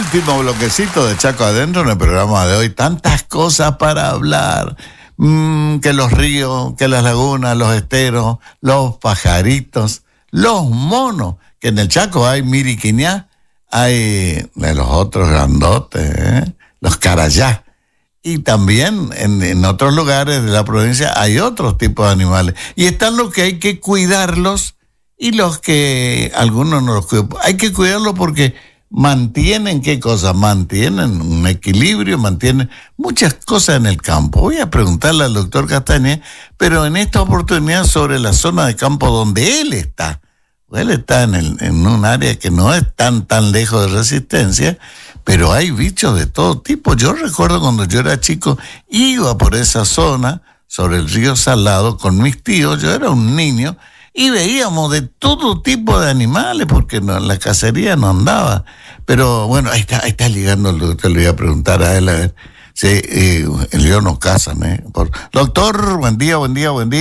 último bloquecito de Chaco Adentro en el programa de hoy. Tantas cosas para hablar. Que los ríos, que las lagunas, los esteros, los pajaritos, los monos. Que en el Chaco hay miriquiñá, hay de los otros grandotes, los carayá. Y también en otros lugares de la provincia hay otros tipos de animales. Y están los que hay que cuidarlos y los que algunos no los cuidan. Hay que cuidarlos porque mantienen, ¿qué cosa? Mantienen un equilibrio, mantienen muchas cosas en el campo. Voy a preguntarle al doctor Castañé, pero en esta oportunidad sobre la zona de campo donde él está. Él está en un área que no es tan lejos de Resistencia, pero hay bichos de todo tipo. Yo recuerdo cuando yo era chico, iba por esa zona, sobre el río Salado, con mis tíos, yo era un niño, y veíamos de todo tipo de animales, porque la cacería no andaba. Pero bueno, ahí está llegando el doctor, le voy a preguntar a él, a ver. Sí, ellos no cazan, Doctor, buen día. Buen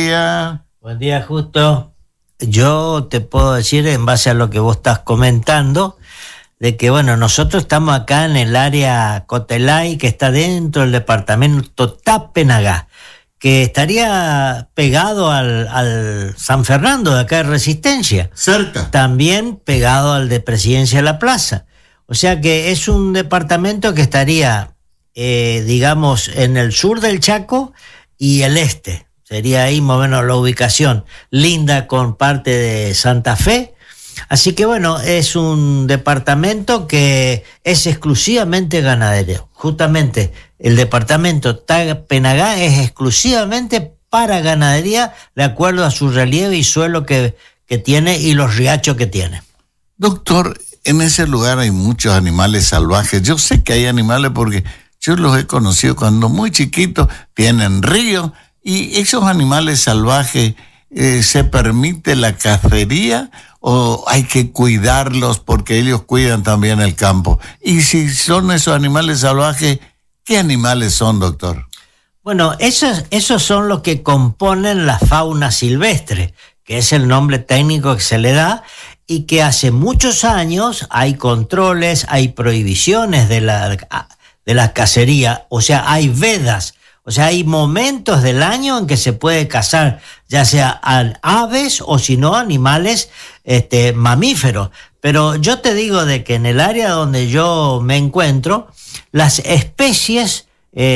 día, Justo. Yo te puedo decir, en base a lo que vos estás comentando, de que, bueno, nosotros estamos acá en el área Cotelay, que está dentro del departamento Tapenagá, que estaría pegado al San Fernando de acá de Resistencia. Cerca. También pegado al de Presidencia de la Plaza. O sea que es un departamento que estaría, digamos, en el sur del Chaco y el este. Sería ahí más o menos la ubicación. Linda con parte de Santa Fe. Así que bueno, es un departamento que es exclusivamente ganadero. Justamente el departamento Tapenagá es exclusivamente para ganadería, de acuerdo a su relieve y suelo que tiene y los riachos que tiene. Doctor, en ese lugar hay muchos animales salvajes. Yo sé que hay animales porque yo los he conocido cuando muy chiquitos, tienen ríos, y esos animales salvajes, ¿se permite la cacería o hay que cuidarlos porque ellos cuidan también el campo? Y si son esos animales salvajes, ¿qué animales son, doctor? Bueno, esos son los que componen la fauna silvestre, que es el nombre técnico que se le da, y que hace muchos años hay controles, hay prohibiciones de la cacería, o sea, hay vedas. O sea, hay momentos del año en que se puede cazar, ya sea aves o si no animales mamíferos. Pero yo te digo de que en el área donde yo me encuentro, las especies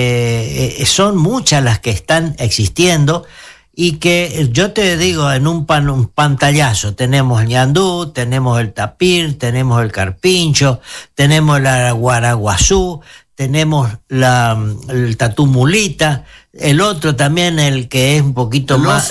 son muchas las que están existiendo y que yo te digo en un pantallazo, tenemos el ñandú, tenemos el tapir, tenemos el carpincho, tenemos el araguaraguazú, tenemos el tatumulita, el otro también, el que es un poquito más...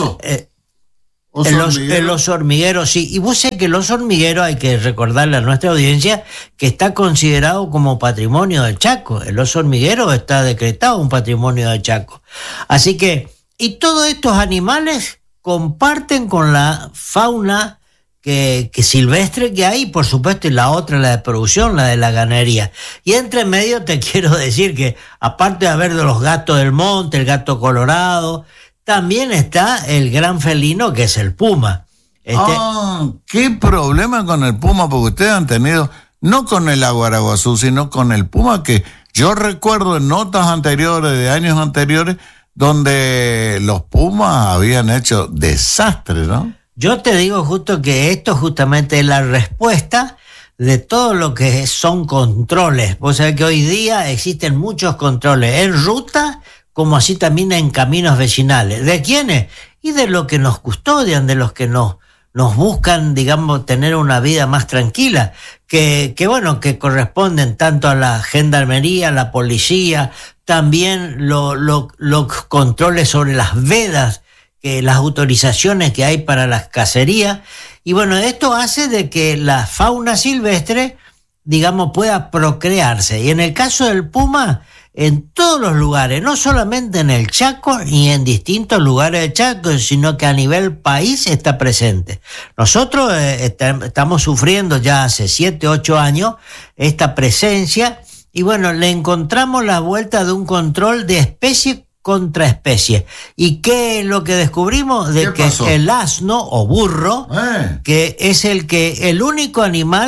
El oso hormiguero, sí. Y vos sabés que el oso hormiguero, hay que recordarle a nuestra audiencia, que está considerado como patrimonio del Chaco. El oso hormiguero está decretado un patrimonio del Chaco. Así que, y todos estos animales comparten con la fauna que silvestre que hay, por supuesto, y la otra, la de producción, la de la ganadería. Y entre medio te quiero decir que, aparte de haber de los gatos del monte, el gato colorado, también está el gran felino que es el puma. ¿Qué problema con el puma? Porque ustedes han tenido, no con el aguaraguazú, sino con el puma, que yo recuerdo en notas anteriores, de años anteriores, donde los pumas habían hecho desastres, ¿no? Yo te digo justo que esto justamente es la respuesta de todo lo que son controles. Vos sabés que hoy día existen muchos controles en ruta, como así también en caminos vecinales. ¿De quiénes? Y de los que nos custodian, de los que nos buscan, digamos, tener una vida más tranquila, que corresponden tanto a la gendarmería, a la policía, también los controles sobre las vedas, que las autorizaciones que hay para las cacerías. Y bueno, esto hace de que la fauna silvestre, digamos, pueda procrearse. Y en el caso del puma, en todos los lugares, no solamente en el Chaco y en distintos lugares del Chaco, sino que a nivel país está presente. Nosotros estamos sufriendo ya hace 7, 8 años esta presencia, y bueno, le encontramos la vuelta de un control de especie contra especie. ¿Y qué es lo que descubrimos? De que el asno o burro, que es el único animal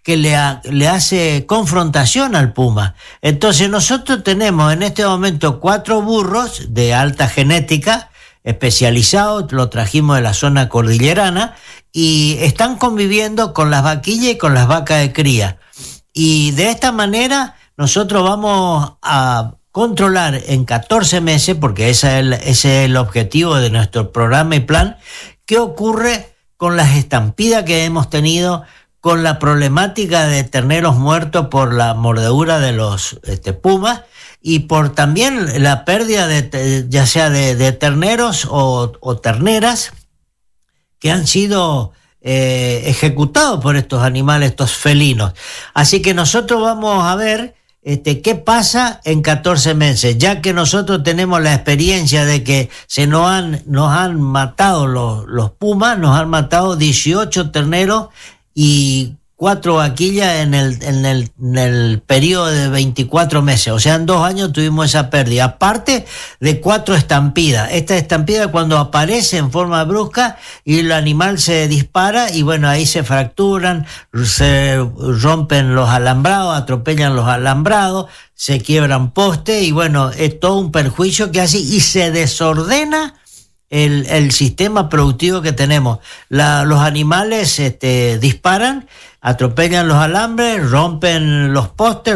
que le hace confrontación al puma. Entonces nosotros tenemos en este momento 4 burros de alta genética, especializados, lo trajimos de la zona cordillerana, y están conviviendo con las vaquillas y con las vacas de cría. Y de esta manera nosotros vamos a controlar en 14 meses, porque ese es el objetivo de nuestro programa y plan, qué ocurre con las estampidas que hemos tenido, con la problemática de terneros muertos por la mordedura de los pumas, y por también la pérdida ya sea de terneros o terneras que han sido ejecutados por estos animales, estos felinos. Así que nosotros vamos a ver qué pasa en 14 meses, ya que nosotros tenemos la experiencia de que nos han matado los pumas, nos han matado 18 terneros y 4 vaquillas en el periodo de 24 meses. O sea, en 2 años tuvimos esa pérdida. Aparte de 4 estampidas. Esta estampida cuando aparece en forma brusca y el animal se dispara y bueno, ahí se fracturan, se rompen los alambrados, atropellan los alambrados, se quiebran postes y bueno, es todo un perjuicio que hace y se desordena el sistema productivo que tenemos. Los animales disparan, atropellan los alambres, rompen los postes,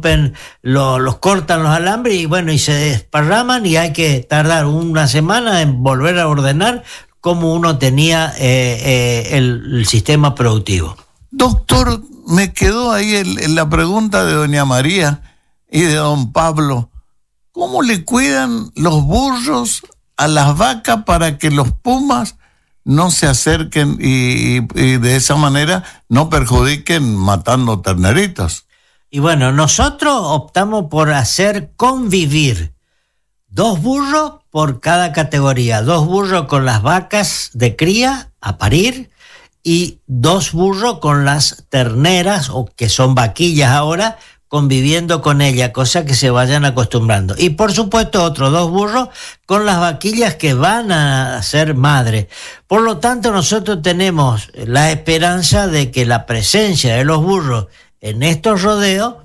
los cortan los alambres y bueno, y se desparraman y hay que tardar una semana en volver a ordenar como uno tenía el sistema productivo. Doctor, me quedó ahí la pregunta de doña María y de don Pablo. ¿Cómo le cuidan los burros a las vacas para que los pumas no se acerquen y de esa manera no perjudiquen matando terneritos? Y bueno, nosotros optamos por hacer convivir 2 burros por cada categoría, 2 burros con las vacas de cría a parir y 2 burros con las terneras, o que son vaquillas ahora, conviviendo con ella, cosa que se vayan acostumbrando. Y por supuesto otros 2 burros con las vaquillas que van a ser madres. Por lo tanto, nosotros tenemos la esperanza de que la presencia de los burros en estos rodeos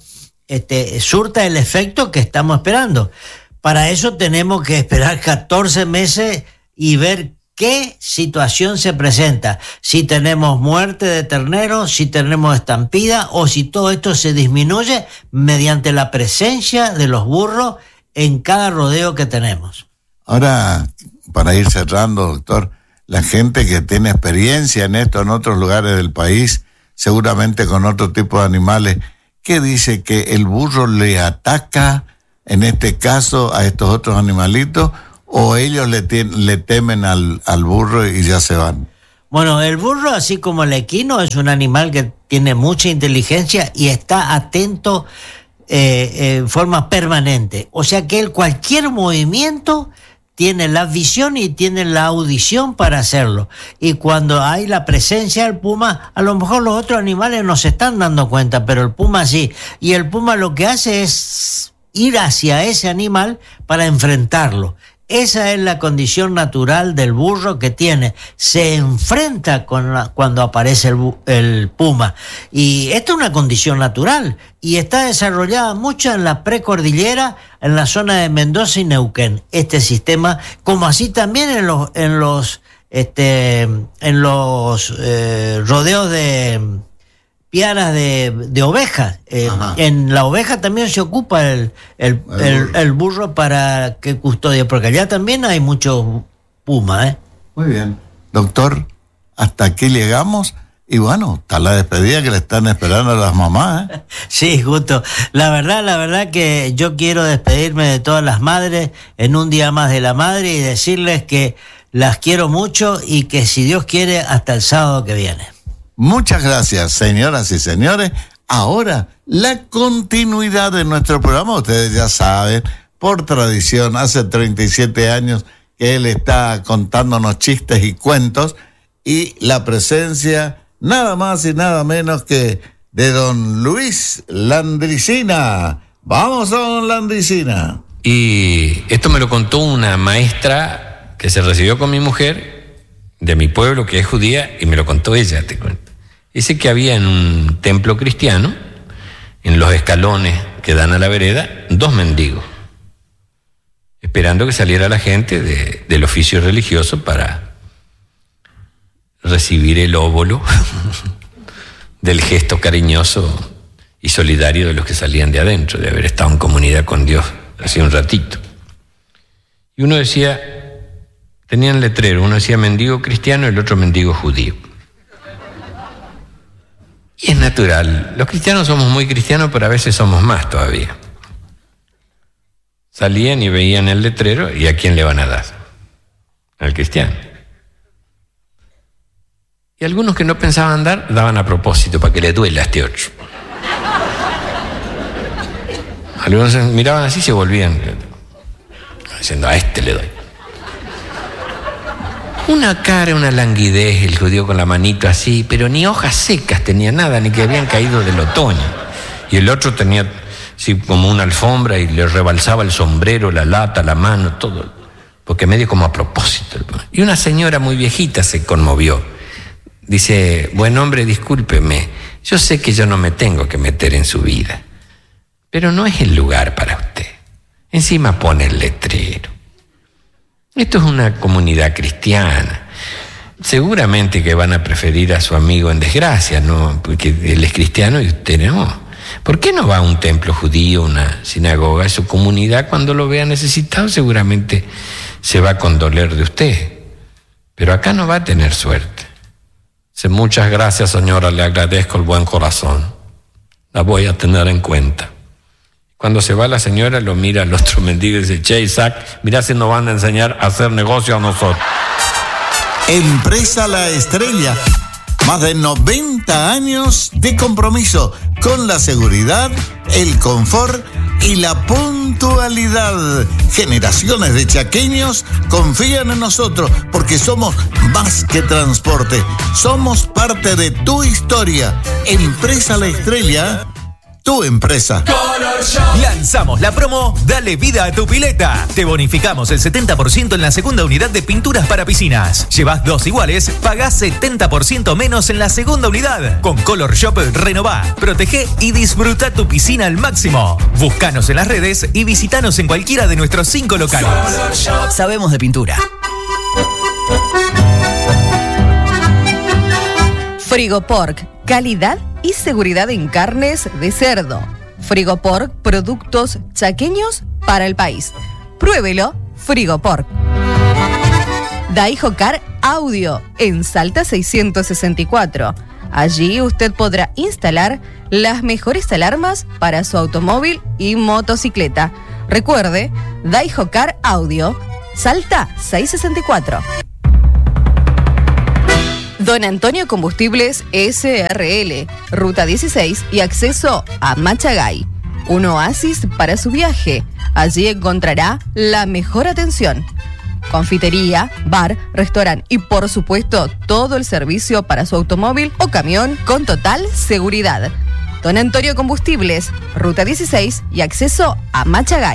surta el efecto que estamos esperando. Para eso tenemos que esperar 14 meses y ver qué situación se presenta, si tenemos muerte de terneros, si tenemos estampida o si todo esto se disminuye mediante la presencia de los burros en cada rodeo que tenemos. Ahora, para ir cerrando, doctor, la gente que tiene experiencia en esto en otros lugares del país, seguramente con otro tipo de animales, ¿qué dice? ¿Que el burro le ataca, en este caso, a estos otros animalitos? ¿O ellos le temen al burro y ya se van? Bueno, el burro, así como el equino, es un animal que tiene mucha inteligencia y está atento en forma permanente. O sea que él, cualquier movimiento, tiene la visión y tiene la audición para hacerlo. Y cuando hay la presencia del puma, a lo mejor los otros animales no se están dando cuenta, pero el puma sí. Y el puma lo que hace es ir hacia ese animal para enfrentarlo. Esa es la condición natural del burro que tiene. Se enfrenta cuando aparece el puma. Y esta es una condición natural y está desarrollada mucho en la precordillera, en la zona de Mendoza y Neuquén. Este sistema, como así también en los rodeos de piaras de ovejas. En la oveja también se ocupa el burro para que custodie, porque allá también hay muchos pumas. Muy bien. Doctor, hasta aquí llegamos. Y bueno, está la despedida que le están esperando a las mamás. Sí, justo. La verdad que yo quiero despedirme de todas las madres en un día más de la madre y decirles que las quiero mucho y que si Dios quiere hasta el sábado que viene. Muchas gracias, señoras y señores. Ahora, la continuidad de nuestro programa. Ustedes ya saben, por tradición, hace 37 años que él está contándonos chistes y cuentos, y la presencia nada más y nada menos que de don Luis Landricina. Vamos, don Landricina. Y esto me lo contó una maestra que se recibió con mi mujer de mi pueblo, que es judía, y me lo contó ella, te cuento. Dice que había en un templo cristiano, en los escalones que dan a la vereda, 2 mendigos, esperando que saliera la gente del oficio religioso para recibir el óvulo del gesto cariñoso y solidario de los que salían de adentro, de haber estado en comunidad con Dios hace un ratito. Y uno decía, tenían letrero, uno decía mendigo cristiano y el otro mendigo judío. Y es natural, los cristianos somos muy cristianos, pero a veces somos más todavía. Salían y veían el letrero, ¿y a quién le van a dar? Al cristiano. Y algunos que no pensaban dar, daban a propósito para que le duela a este otro. Algunos miraban así y se volvían, diciendo, a este le doy. Una cara, una languidez, el judío con la manito así, pero ni hojas secas tenía nada, ni que habían caído del otoño. Y el otro tenía así como una alfombra y le rebalsaba el sombrero, la lata, la mano, todo, porque medio como a propósito. Y una señora muy viejita se conmovió. Dice, buen hombre, discúlpeme, yo sé que yo no me tengo que meter en su vida, pero no es el lugar para usted. Encima pone el letrero. Esto es una comunidad cristiana. Seguramente que van a preferir a su amigo en desgracia, ¿no? Porque él es cristiano y usted no. ¿Por qué no va a un templo judío, una sinagoga? Su comunidad, cuando lo vea necesitado, seguramente se va a condoler de usted. Pero acá no va a tener suerte. Dice, muchas gracias, señora, le agradezco el buen corazón. La voy a tener en cuenta. Cuando se va la señora, lo mira al otro mendigo y dice, che, Isaac, mirá si nos van a enseñar a hacer negocio a nosotros. Empresa La Estrella. Más de 90 años de compromiso con la seguridad, el confort y la puntualidad. Generaciones de chaqueños confían en nosotros porque somos más que transporte. Somos parte de tu historia. Empresa La Estrella, tu empresa. Color Shop. Lanzamos la promo Dale vida a tu pileta. Te bonificamos el 70% en la segunda unidad de pinturas para piscinas. Llevas 2 iguales, pagás 70% menos en la segunda unidad. Con Color Shop renová, protege y disfruta tu piscina al máximo. Búscanos en las redes y visitanos en cualquiera de nuestros 5 locales. Color Shop. Sabemos de pintura. Frigopork, calidad y seguridad en carnes de cerdo. Frigopork, productos chaqueños para el país. Pruébelo, Frigopork. Daiho Car Audio, en Salta 664. Allí usted podrá instalar las mejores alarmas para su automóvil y motocicleta. Recuerde, Daiho Car Audio, Salta 664. Don Antonio Combustibles SRL, Ruta 16 y acceso a Machagay. Un oasis para su viaje. Allí encontrará la mejor atención. Confitería, bar, restaurante y por supuesto todo el servicio para su automóvil o camión con total seguridad. Don Antonio Combustibles, Ruta 16 y acceso a Machagay.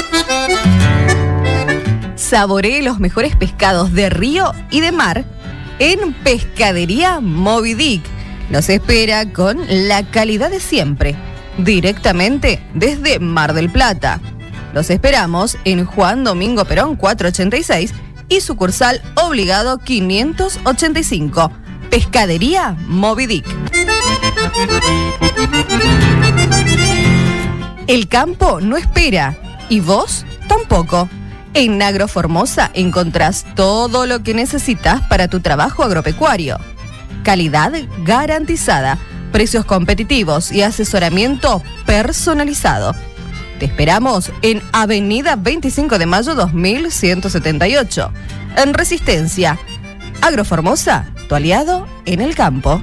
Saboree los mejores pescados de río y de mar en Pescadería Moby Dick. Nos espera con la calidad de siempre, directamente desde Mar del Plata. Los esperamos en Juan Domingo Perón 486 y sucursal Obligado 585. Pescadería Moby Dick. El campo no espera y vos tampoco. En Agroformosa encontrás todo lo que necesitas para tu trabajo agropecuario. Calidad garantizada, precios competitivos y asesoramiento personalizado. Te esperamos en Avenida 25 de Mayo 2178. En Resistencia. Agroformosa, tu aliado en el campo.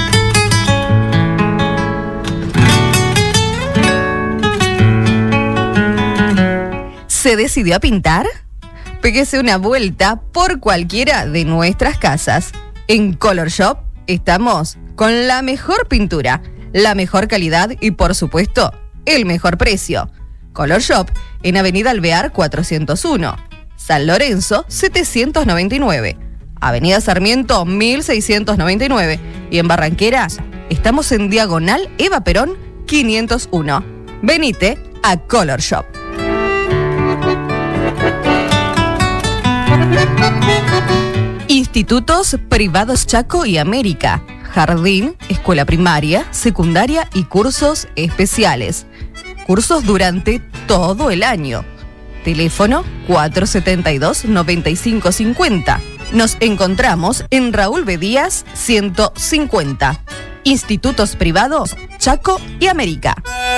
¿Se decidió a pintar? Péguese una vuelta por cualquiera de nuestras casas. En Color Shop estamos con la mejor pintura, la mejor calidad y por supuesto el mejor precio. Color Shop en Avenida Alvear 401, San Lorenzo 799. Avenida Sarmiento 1699. Y en Barranqueras estamos en diagonal Eva Perón 501. Venite a Color Shop. Institutos Privados Chaco y América. Jardín, escuela primaria, secundaria y cursos especiales. Cursos durante todo el año. Teléfono 472-9550. Nos encontramos en Raúl B. Díaz 150. Institutos Privados Chaco y América.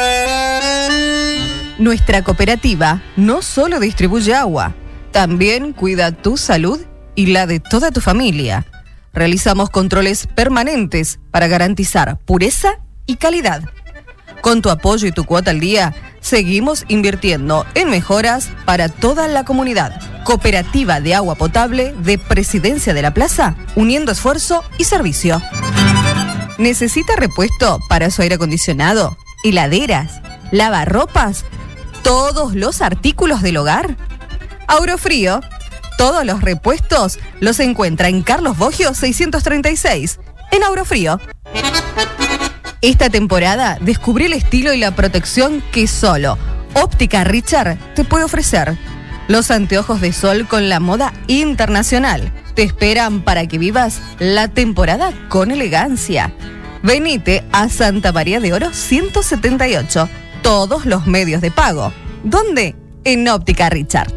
Nuestra cooperativa no solo distribuye agua, también cuida tu salud y la de toda tu familia. Realizamos controles permanentes para garantizar pureza y calidad. Con tu apoyo y tu cuota al día, seguimos invirtiendo en mejoras para toda la comunidad. Cooperativa de Agua Potable de Presidencia de la Plaza, uniendo esfuerzo y servicio. ¿Necesita repuesto para su aire acondicionado, heladeras, lavarropas, todos los artículos del hogar? Aurofrío. Todos los repuestos los encuentra en Carlos Boggio 636, en Aurofrío. Esta temporada descubrí el estilo y la protección que solo Óptica Richard te puede ofrecer. Los anteojos de sol con la moda internacional te esperan para que vivas la temporada con elegancia. Venite a Santa María de Oro 178. Todos los medios de pago. ¿Dónde? En Óptica Richard.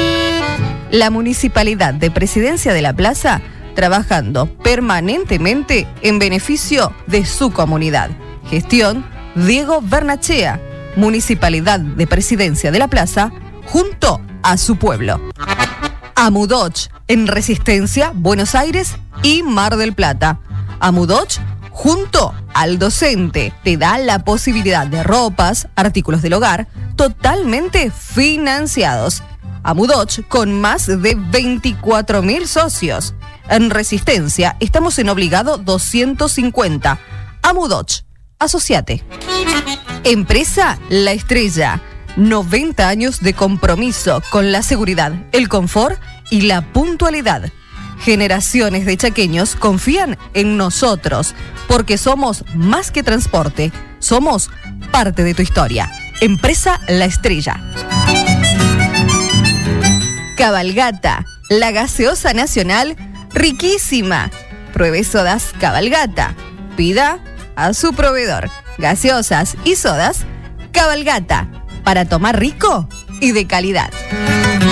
La Municipalidad de Presidencia de la Plaza trabajando permanentemente en beneficio de su comunidad. Gestión Diego Bernachea. Municipalidad de Presidencia de la Plaza junto a su pueblo. Amudoch en Resistencia, Buenos Aires y Mar del Plata. Amudoch junto al docente te da la posibilidad de ropas, artículos del hogar totalmente financiados. Amudoch con más de 24.000 socios. En Resistencia estamos en Obligado 250. Amudoch, asociate. Empresa La Estrella. 90 años de compromiso con la seguridad, el confort y la puntualidad. Generaciones de chaqueños confían en nosotros porque somos más que transporte. Somos parte de tu historia. Empresa La Estrella. Cabalgata, la gaseosa nacional riquísima. Pruebe sodas Cabalgata. Pida a su proveedor. Gaseosas y sodas Cabalgata. Para tomar rico y de calidad.